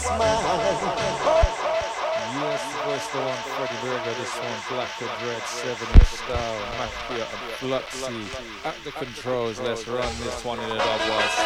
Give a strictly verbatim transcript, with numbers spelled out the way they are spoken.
Yes, voice the one, Freddie Berger, this one, Black and Red, seven Star, Mafia, and Fluxy. At the controls, let's run this one in the dub was.